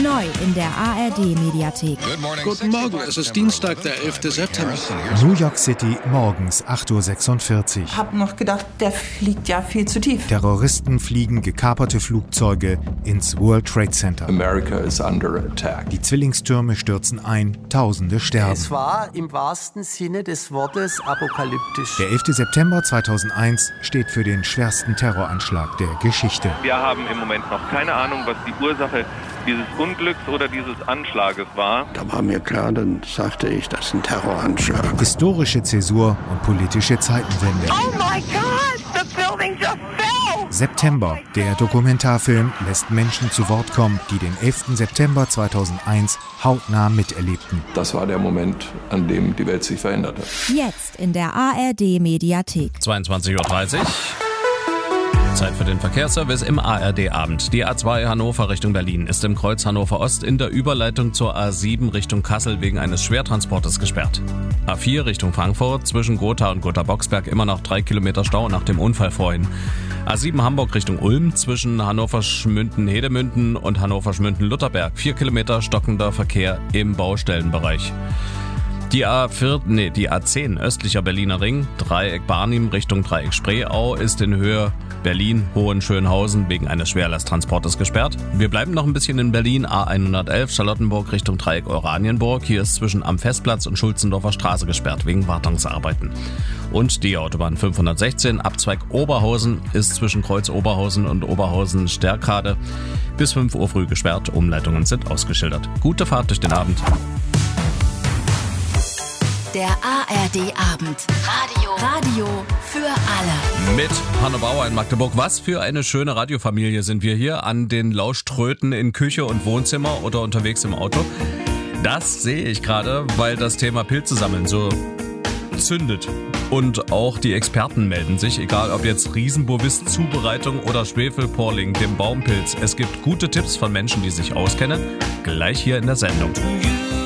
Neu in der ARD-Mediathek. Guten Morgen, es ist Dienstag, der 11. September. New York City, morgens 8:46 Uhr. Ich habe noch gedacht, der fliegt ja viel zu tief. Terroristen fliegen gekaperte Flugzeuge ins World Trade Center. America is under attack. Die Zwillingstürme stürzen ein, Tausende sterben. Es war im wahrsten Sinne des Wortes apokalyptisch. Der 11. September 2001 steht für den schwersten Terroranschlag der Geschichte. Wir haben im Moment noch keine Ahnung, was die Ursache dieses Unglücks oder dieses Anschlages war. Da war mir klar, dann sagte ich, das ist ein Terroranschlag. Historische Zäsur und politische Zeitenwende. Oh my God, the building just fell! September. Der Dokumentarfilm lässt Menschen zu Wort kommen, die den 11. September 2001 hautnah miterlebten. Das war der Moment, an dem die Welt sich veränderte. Jetzt in der ARD-Mediathek. 22:30 Uhr. Zeit für den Verkehrsservice im ARD-Abend. Die A2 Hannover Richtung Berlin ist im Kreuz Hannover Ost in der Überleitung zur A7 Richtung Kassel wegen eines Schwertransportes gesperrt. A4 Richtung Frankfurt zwischen Gotha und Gotha-Boxberg immer noch 3 Kilometer Stau nach dem Unfall vorhin. A7 Hamburg Richtung Ulm zwischen Hannover-Schmünden-Hedemünden und Hannover-Schmünden-Lutherberg 4 Kilometer stockender Verkehr im Baustellenbereich. Die A10 östlicher Berliner Ring, Dreieck Barnim Richtung Dreieck Spreeau ist in Höhe Berlin-Hohenschönhausen wegen eines Schwerlasttransportes gesperrt. Wir bleiben noch ein bisschen in Berlin, A111 Charlottenburg Richtung Dreieck Oranienburg. Hier ist zwischen am Festplatz und Schulzendorfer Straße gesperrt wegen Wartungsarbeiten. Und die Autobahn 516 Abzweig Oberhausen ist zwischen Kreuz Oberhausen und Oberhausen-Stärkrade bis 5 Uhr früh gesperrt. Umleitungen sind ausgeschildert. Gute Fahrt durch den Abend. Der ARD-Abend. Radio für alle. Mit Hanno Bauer in Magdeburg. Was für eine schöne Radiofamilie sind wir hier an den Lauschtröten in Küche und Wohnzimmer oder unterwegs im Auto. Das sehe ich gerade, weil das Thema Pilze sammeln so zündet. Und auch die Experten melden sich, egal ob jetzt Riesenbovis-Zubereitung oder Schwefelporling, dem Baumpilz. Es gibt gute Tipps von Menschen, die sich auskennen. Gleich hier in der Sendung.